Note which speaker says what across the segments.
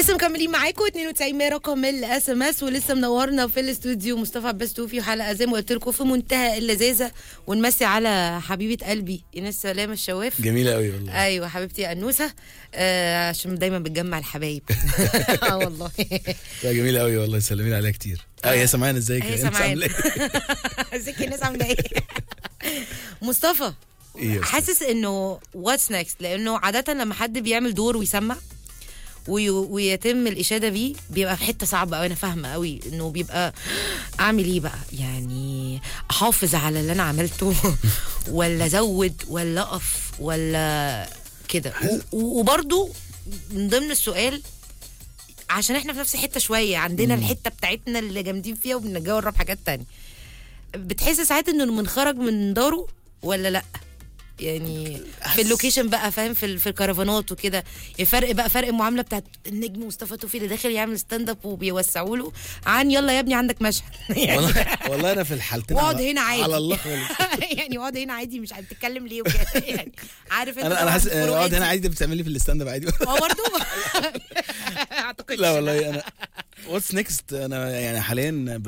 Speaker 1: لسه مكملين معاكم 92 رقم الاس ام اس، ولسه منورنا في الاستوديو مصطفى عباس توفي، وحلقه زي ما قلت لكم في منتهى اللذاذه. ونمسي على حبيبه قلبي ايناس سلام الشواف،
Speaker 2: جميله قوي والله.
Speaker 1: ايوه حبيبتي انوسه، عشان دايما بتجمع الحبايب. والله
Speaker 2: لا جميله قوي والله، سلمين عليها كتير. يا سمعان ازيك؟
Speaker 1: هي سمعان. ازيك يا ناس، عامله ايه؟ مصطفى حاسس انه واتس نيكست، لانه عاده لما حد بيعمل دور ويسمع ويتم الاشاده بيه بيبقى في حته صعبه قوي. انا فاهمه قوي انه بيبقى اعمل ايه بقى، يعني احافظ على اللي انا عملته ولا ازود ولا اقف ولا كده. وبرضو من ضمن السؤال، عشان احنا في نفس الحته شويه، عندنا الحته بتاعتنا اللي جامدين فيها وبنجرب حاجات تانية، بتحس ساعات انه منخرج من داره ولا لا؟ يعني في اللوكيشن بقى، فاهم، في الكرفانات وكده، فرق المعامله بتاعت النجم مصطفى توفي اللي داخل يعمل ستاند اب وبيوسعوا له عن يلا يا ابني عندك مشهد. يعني
Speaker 2: والله انا في الحالتين
Speaker 1: اقعد هنا عادي
Speaker 2: على الله خالص.
Speaker 1: يعني اقعد هنا عادي، مش بتتكلم ليه وكده. يعني عارف انت،
Speaker 2: انا حاسس اقعد هنا عادي، بتعمل لي في الستاند اب عادي.
Speaker 1: هو برضه اعتقد
Speaker 2: لا والله. انا واتس نيكست، انا يعني حاليا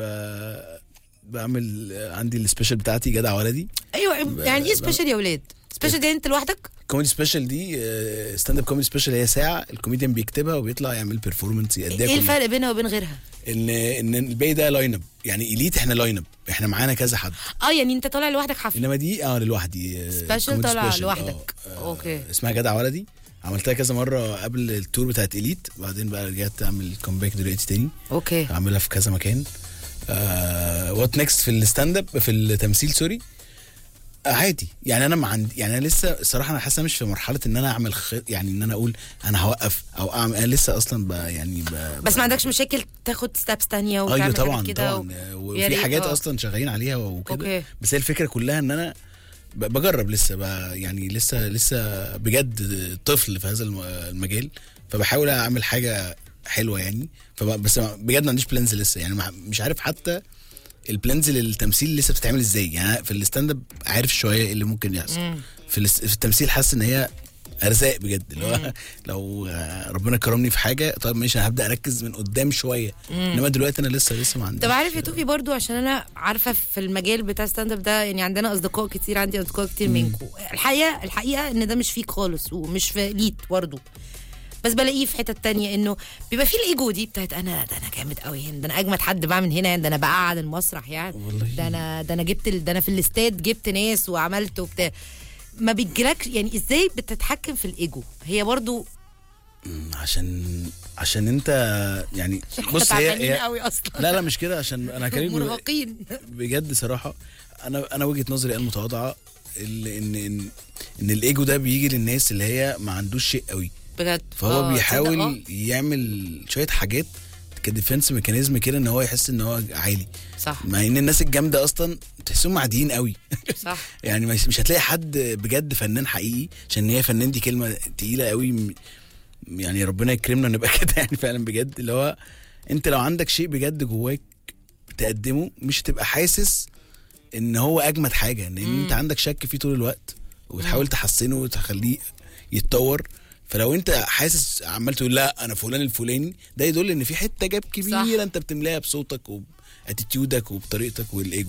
Speaker 2: بعمل عندي السبيشال بتاعتي جدع ولدي.
Speaker 1: ايوه يعني ايه سبيشال يا ولاد؟ سبيشال دي انت لوحدك؟
Speaker 2: كوميدي سبيشال دي ستاند اب كوميدي سبيشال، هي ساعه الكوميديان بيكتبها وبيطلع يعمل بيرفورمانس يأديها.
Speaker 1: ايه الفرق بينها وبين غيرها؟
Speaker 2: ان الباقي ده لاين اب، يعني اليت احنا لاين اب، احنا معانا كذا حد.
Speaker 1: يعني انت طالع لوحدك حفله،
Speaker 2: انما دي لوحدي
Speaker 1: سبيشال طالع لوحدك. اوكي.
Speaker 2: اسمها جدع ولدي، عملتها كذا مره قبل التور بتاعت اليت، بعدين بقى رجعت اعمل كومباك دلوقتي تاني.
Speaker 1: اوكي.
Speaker 2: اعملها في كذا مكان. وات نيكست في الستاند اب، في التمثيل سوري. عادي يعني انا ما عندي، يعني انا لسه الصراحه انا حاسه مش في مرحله ان انا اعمل يعني ان انا اقول انا هوقف او اعمل. انا لسه اصلا
Speaker 1: بس ما عندكش مشاكل تاخد ستابس تانية وتعمل
Speaker 2: ايوه طبعا
Speaker 1: كده
Speaker 2: طبعا وفي حاجات اصلا شغالين عليها وكده. بس هي الفكره كلها ان انا بجرب لسه يعني لسه بجد طفل في هذا المجال، فبحاول اعمل حاجه حلوه يعني. بس بجد ما عنديش بلانز لسه، يعني مش عارف حتى البلانز للتمثيل لسه بتتعمل ازاي. يعني في الستاند اب عارف شويه اللي ممكن يحصل، في التمثيل حاسس ان هي ارزاق بجد، اللي هو لو ربنا كرمني في حاجه طيب ماشي انا هبدا اركز من قدام شويه. انما دلوقتي انا لسه ما عنديش.
Speaker 1: طب عارف يا توفي برضو، عشان انا عارفه في المجال بتاع ستاند اب ده، يعني عندنا اصدقاء كتير، عندي اصدقاء كتير منكم. الحقيقه ان ده مش فيك خالص، ومش في ليت برضو، بس بلاقيه في حته تانية، انه بيبقى فيه الايجو دي بتاعت انا ده انا جامد قوي هنا، ده انا اجمد حد بعمل هنا، ده انا بقعد المسرح يعني، ده انا جبت ده انا في الاستاد جبت ناس وعملت وبتاع. ما بيجيلكش يعني ازاي بتتحكم في الايجو؟ هي برضو
Speaker 2: عشان انت يعني بص هي
Speaker 1: قوي اصلا.
Speaker 2: لا مش كده، عشان انا كريم
Speaker 1: مرهقين
Speaker 2: بجد صراحه. انا وجهه نظري المتواضعه ان الايجو ده بيجي للناس اللي هي ما عندوش شيء قوي
Speaker 1: بجد،
Speaker 2: فهو بيحاول يعمل شويه حاجات كديفنس ميكانيزم كده ان هو يحس ان هو عالي.
Speaker 1: صح.
Speaker 2: مع ان الناس الجامده اصلا تحسهم عاديين قوي.
Speaker 1: صح.
Speaker 2: يعني مش هتلاقي حد بجد فنان حقيقي، عشان هي فنان دي كلمه تقيله قوي. يعني ربنا يكرمنا نبقى كده يعني فعلا بجد، اللي هو انت لو عندك شيء بجد جواك تقدمه مش هتبقى حاسس ان هو اجمد حاجه، لان انت عندك شك فيه طول الوقت وبتحاول تحسنه وتخليه يتطور. فلو انت حاسس عمال تقول لا انا فلان الفلاني، ده يدل ان في حته جاب كبيره. صح. انت بتملاها بصوتك واتيتيودك وبطريقتك والايجو.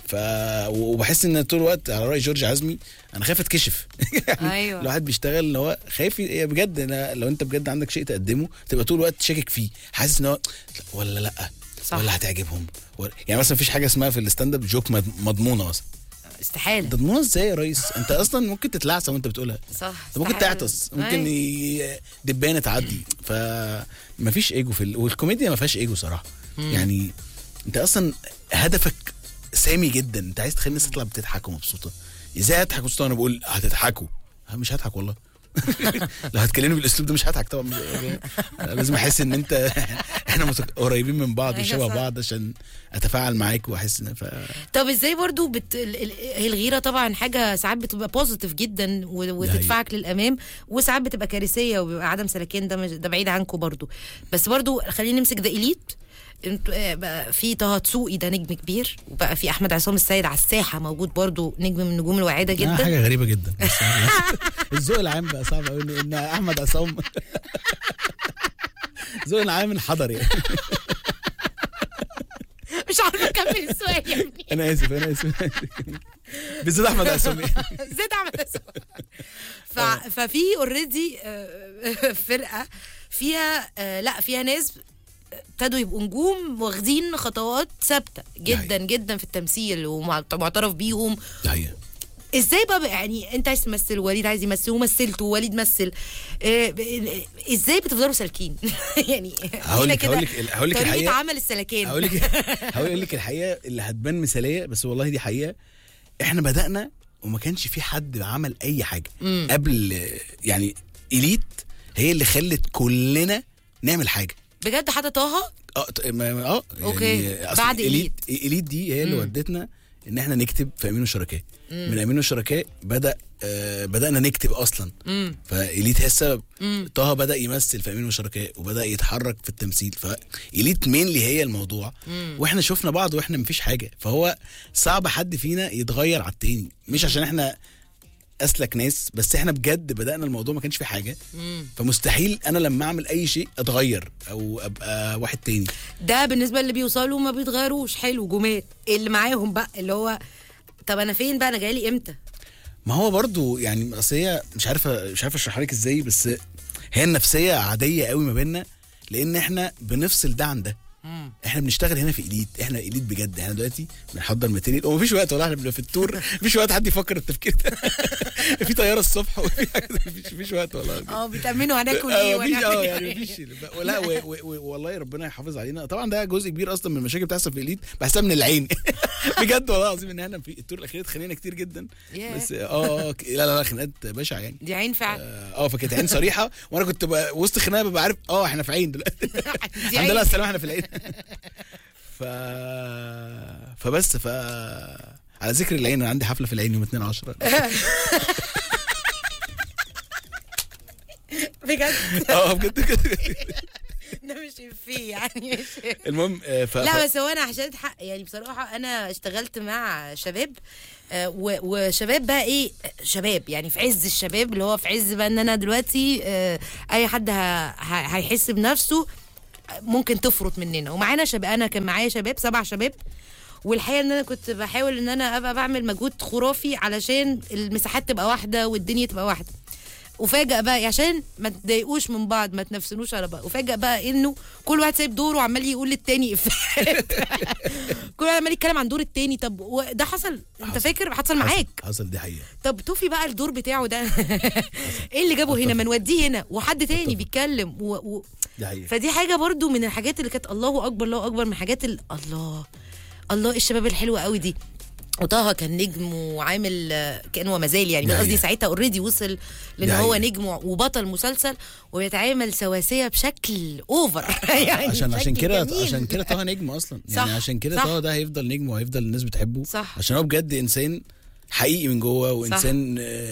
Speaker 2: وبحس ان طول الوقت على راي جورج عزمي انا خايف اتكشف. يعني
Speaker 1: ايوه
Speaker 2: الواحد بيشتغل ان هو خايف بجد. لو انت بجد عندك شيء تقدمه تبقى طول الوقت شاكك فيه، حاسس ان هو ولا لا. صح. ولا هتعجبهم يعني مثلا مفيش حاجه اسمها في الستاند اب جوك مضمونه مثلا.
Speaker 1: استحاله.
Speaker 2: مضمونه ازاي يا ريس؟ انت اصلا ممكن تتلعثم وانت بتقولها.
Speaker 1: صح.
Speaker 2: ممكن تعطس، ممكن دبانه تعدي. فمفيش ايجو والكوميديا ما فيهاش ايجو صراحه. يعني انت اصلا هدفك سامي جدا، انت عايز تخلي الناس تطلع بتضحك ومبسوطه. ازاي اضحك مبسوطه؟ انا بقول هتضحكوا. مش هضحك والله. لو هتكلمني بالاسلوب ده مش هضحك طبعا. لازم احس ان انت احنا قريبين من بعض وشبه بعض عشان اتفاعل معاك واحس ان
Speaker 1: طب ازاي برضو الغيره طبعا حاجه ساعات بتبقى بوزيتيف جدا وتدفعك للامام، وساعات بتبقى كارثيه وبيبقى عدم سلكان. ده بعيد عنكم برضو. بس برضو خلينا نمسك ده إليت. بقى في طه دسوقي ده نجم كبير، وبقى في احمد عصام السيد على الساحه موجود برضو، نجم من النجوم الواعده جدا.
Speaker 2: حاجه غريبه جدا. الذوق العام بقى صعب قوي ان احمد عصام ذوقنا عام حضري يعني.
Speaker 1: مش عارفه اكمل السؤال يا ابني.
Speaker 2: انا اسف بالذات احمد عصامي.
Speaker 1: زيد احمد عصامي. ففي اوريدي فرقه فيها لا فيها ناس ابتدوا يبقوا نجوم واخدين خطوات ثابته جدا جدا في التمثيل ومعترف بيهم. ازاي بقى يعني انت عايز تمثل، وليد عايز يمثل ومثلت ووليد مثل، ازاي بتفضلوا سالكين؟ يعني
Speaker 2: هقول لك
Speaker 1: الحقيقه عمل السلكان.
Speaker 2: هقول لك الحقيقه اللي هتبان مثاليه، بس والله دي حقيقه. احنا بدأنا وما كانش في حد عمل اي حاجه قبل، يعني إليت هي اللي خلت كلنا نعمل حاجه بجد.
Speaker 1: حتى طه
Speaker 2: يعني
Speaker 1: اوكي بعد
Speaker 2: إليت دي هي اللي ودتنا ان احنا نكتب في امين والشركاء. من امين والشركاء بدأنا نكتب اصلا. فإليت هي السبب. طه بدأ يمثل في امين والشركاء وبدأ يتحرك في التمثيل، فإليت مينلي هي الموضوع. واحنا شفنا بعض واحنا مفيش حاجه، فهو صعب حد فينا يتغير على التاني، مش عشان احنا اسلك ناس، بس احنا بجد بدأنا الموضوع ما كانش في حاجه. فمستحيل انا لما اعمل اي شيء اتغير او ابقى واحد تاني.
Speaker 1: ده بالنسبه اللي بيوصلوا ما بيتغيروش. حلو. جمال اللي معاهم بقى اللي هو طب انا فين بقى، انا جايلي امتى؟
Speaker 2: ما هو برضو يعني اصل هي مش عارفه اشرحها لك ازاي، بس هي النفسيه عاديه قوي ما بيننا، لان احنا بنفصل ده عن ده. احنا بنشتغل هنا في إليت، احنا إليت بجد. احنا دلوقتي بنحضر ماتيريال ومفيش وقت، والله احنا بنبقى في التور مفيش وقت حد يفكر التفكير ده. في طياره الصبح وفي حاجه، مفيش وقت والله.
Speaker 1: بتأمنوا هناكل ايه
Speaker 2: ولا يعني مفيش. لا والله ربنا يحافظ علينا. طبعا ده جزء كبير اصلا من المشاكل بتحصل في إليت، بحسها من العين. بجد والله العظيم ان احنا في التور الاخير اتخانقنا كتير جدا. بس لا خناقات بشعه يعني.
Speaker 1: دي عين فعلا.
Speaker 2: فكانت عين صريحه، وانا كنت وسط خناقه ببقى عارف احنا في عين دلوقتي. الحمد لله السلامه احنا في العين. فبس على ذكر العين، انا عندي حفله في العين يوم 2/10.
Speaker 1: بجد
Speaker 2: بجد
Speaker 1: ده مش فيه يعني.
Speaker 2: المهم
Speaker 1: لا بس هو انا عشان حق يعني بصراحه انا اشتغلت مع شباب وشباب بقى ايه، شباب يعني في عز الشباب، اللي هو في عز بقى ان انا دلوقتي اي حد هيحس بنفسه ممكن تفرط مننا. ومعانا شباب، انا كان معايا 7 شباب، والحقيقه ان انا كنت بحاول ان انا ابقى بعمل مجهود خرافي علشان المساحات تبقى واحده والدنيا تبقى واحده. وفاجأ بقى عشان ما تضايقوش من بعض، ما تنفسنوش على بعض. وفاجأ بقى انه كل واحد سايب دوره وعمال يقول للتاني افيهات. كل واحد عمال يتكلم عن دور التاني. طب ده حصل انت فاكر حصل معاك؟
Speaker 2: حصل دي حقيقه.
Speaker 1: طب توفي بقى الدور بتاعه ده. ايه اللي جابه هنا؟ ما نوديه هنا وحد تاني بيتكلم فدي حاجه برضو من الحاجات اللي كانت الله اكبر من حاجات الله الشباب الحلوه قوي دي. وطه كان نجم وعامل كأنه وما زال يعني، قصدي ساعتها اوريدي وصل لان هو نجم وبطل مسلسل ويتعامل سواسيه بشكل اوفر. يعني
Speaker 2: عشان كده طه نجم اصلا يعني. عشان كده طه ده هيفضل نجم وهيفضل الناس بتحبه.
Speaker 1: صح.
Speaker 2: عشان هو بجد انسان حقيقي من جوه وانسان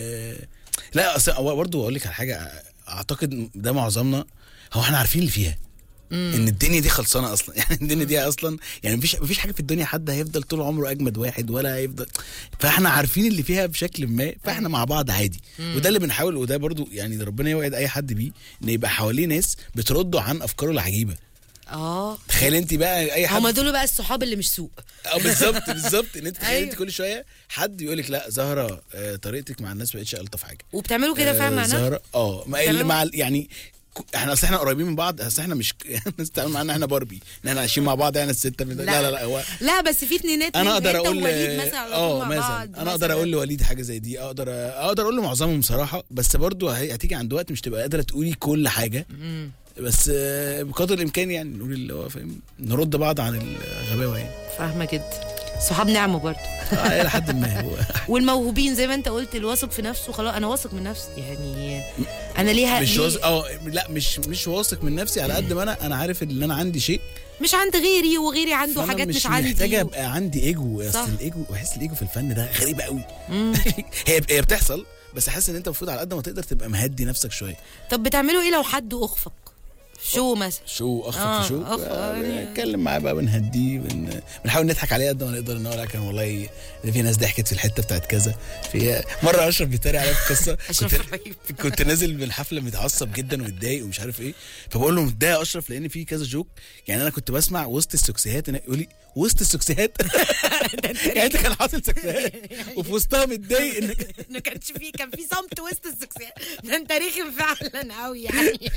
Speaker 2: لا اصل برضه اقول لك على حاجه، اعتقد ده معظمنا هو احنا عارفين اللي فيها. ان الدنيا دي خلصانه اصلا. يعني الدنيا دي اصلا يعني مفيش حاجه في الدنيا حد هيفضل طول عمره اجمد واحد ولا هيفضل. فاحنا عارفين اللي فيها بشكل ما، فاحنا مع بعض عادي. وده اللي بنحاول، وده برضو يعني ربنا يوعد اي حد بيه ان يبقى حواليه ناس بترده عن افكاره العجيبه. تخيل انت بقى اي حد،
Speaker 1: هم دول بقى الصحاب اللي مش سوق.
Speaker 2: بالظبط ان انت تخيل انت كل شويه حد يقول لك لا زهره طريقتك مع الناس ما بقتش الطف حاجه.
Speaker 1: وبتعملوا كده فعلا معانا
Speaker 2: زهره مع يعني احنا قريبين من بعض. احنا مش نستعمل معانا احنا باربي ان احنا عايشين مع بعض يعني الستة. لا هو
Speaker 1: لا بس في اتنينات.
Speaker 2: انا اقدر اقول
Speaker 1: مثلا
Speaker 2: انا اقدر اقول لوليد حاجه زي دي، اقدر اقول له معظمهم بصراحه. بس برضو هتيجي عند وقت مش تبقى قادره تقولي كل حاجه. بس بقدر الامكان يعني نقول اللي هو فاهم، نرد بعض عن الغباوه يعني.
Speaker 1: فاهمه جدا. صحاب نعمه برضه.
Speaker 2: الى حد ما. هو
Speaker 1: والموهوبين زي ما انت قلت، الواثق في نفسه خلاص. انا واثق من نفسي يعني. انا ليها
Speaker 2: مش لا مش واثق من نفسي على قد ما انا عارف ان انا عندي شيء
Speaker 1: مش عند غيري وغيري عنده حاجات مش عندي.
Speaker 2: محتاج ابقى عندي ايجو. اصل الايجو، بحس الايجو في الفن ده غريبه قوي. هي بتحصل، بس احس ان انت المفروض على قد ما تقدر تبقى مهدي نفسك شويه.
Speaker 1: طب بتعملوا ايه لو حد اخفق؟ شو مثلا
Speaker 2: شو اخ في شو نتكلم معاه بقى، بنهديه، بنحاول نضحك عليه قد ما نقدر، ان هو لا كان والله في ناس ضحكت في الحته بتاعت كذا. في مره اشرف بيتريق عليا في قصه كنت نازل من الحفله متعصب جدا ومتضايق ومش عارف ايه، فبقول له متضايق يا اشرف لان في كذا جوك، يعني انا كنت بسمع وسط السكسيهات يقول لي وسط السكسيهات يعني انت كان حاصل سكسيهات وفي وسطها متضايق
Speaker 1: انه كان في صمت وسط السكسيهات، ده انت رخم فعلا قوي يعني.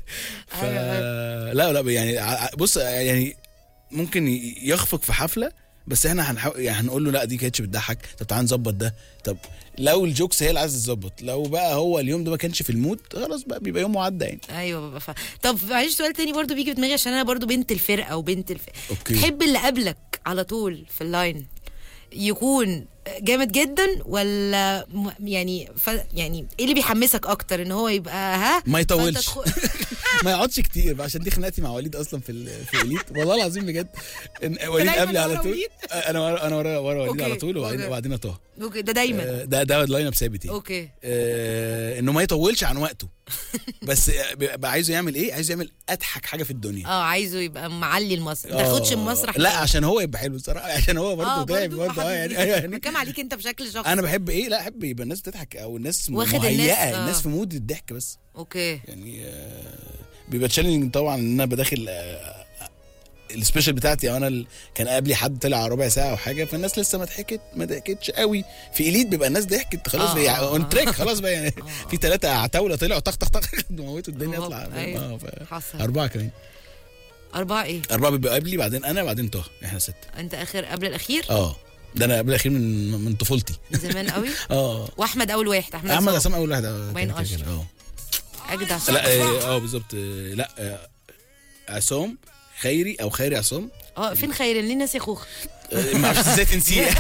Speaker 2: لا يعني بص يعني ممكن يخفق في حفله، بس احنا هنحاول يعني هنقول له لا دي كانتش بتضحك، طب تعالى نظبط ده، طب لو الجوكس هي اللي عايزه تظبط، لو بقى هو اليوم ده ما كانش في المود خلاص بقى بيبقى يوم معدى يعني.
Speaker 1: ايوه بابا طب معلش سؤال تاني برضو بيجي في دماغي عشان انا برضو بنت الفرقه
Speaker 2: أوكي.
Speaker 1: تحب اللي قبلك على طول في اللاين يكون جامد جدا ولا يعني يعني ايه اللي بيحمسك اكتر، ان هو يبقى
Speaker 2: ما يطولش ما يقعدش كتير، عشان دي خناقتي مع وليد اصلا في الإليت والله العظيم بجد. وليد قبلي على طول، انا ورا وليد على طول، وبعدين طه.
Speaker 1: اوكي ده دايما
Speaker 2: ده اللاين اب ثابت يعني.
Speaker 1: اوكي
Speaker 2: انه ما يطولش عن وقته، بس بيبقى عايزه يعمل ايه، عايزه يعمل اضحك حاجه في الدنيا.
Speaker 1: عايزه يبقى معلي المسرح، ما تاخدش المسرح
Speaker 2: لا عشان هو يبقى حلو الصراحه، عشان هو برضه تعب برضه
Speaker 1: يعني كام عليك انت بشكل شخصي.
Speaker 2: انا بحب ايه، لا احب يبقى الناس تضحك او الناس
Speaker 1: مهيئه
Speaker 2: الناس في مود الضحك بس.
Speaker 1: اوكي
Speaker 2: يعني بيبقى تشالنجينج طبعا ان انا بداخل السبيشال بتاعتي، او انا كان قبلي حد طلع ربع ساعه او حاجه، فالناس لسه ما ضحكتش قوي. في إليت بيبقى الناس ضحكت خلاص اون تريك خلاص بقى يعني. في 3 عتاوله طلعوا طخ طخ طخ موتوا الدنيا يطلع.
Speaker 1: حصل
Speaker 2: 4 كمان.
Speaker 1: 4 ايه؟
Speaker 2: 4 بيبقى قبلي، بعدين انا، بعدين طه، احنا 6.
Speaker 1: انت قبل الاخير؟
Speaker 2: ده انا قبل الاخير من طفولتي
Speaker 1: زمان قوي.
Speaker 2: واحمد
Speaker 1: اول واحد،
Speaker 2: احمد عصام اول واحد.
Speaker 1: باين اشرف اجدع.
Speaker 2: لا بالظبط. لا عصام خيري او خيري عصام.
Speaker 1: فين خيري؟ ليه ناسي خوخ؟
Speaker 2: ما اعرفش ازاي تنسيه.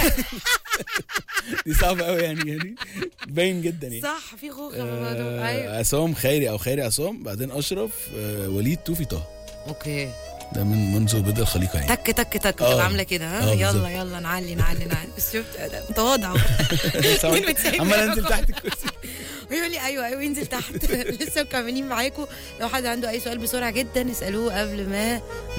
Speaker 2: دي صعبه قوي يعني باين جدا يعني.
Speaker 1: صح في خوخ. ايوه
Speaker 2: عصام خيري او خيري عصام، بعدين اشرف، وليد، توفي، طه.
Speaker 1: اوكي
Speaker 2: ده منذ بدء الخليقه يعني.
Speaker 1: تك تك تك عامله كده. يلا نعلي بس شفت متواضع.
Speaker 2: عمال انزل تحت الكرسي
Speaker 1: ويقول لي ايوه انزل تحت. لسه مكملين معاكم، لو حد عنده اي سؤال بسرعه جدا اسالوه قبل ما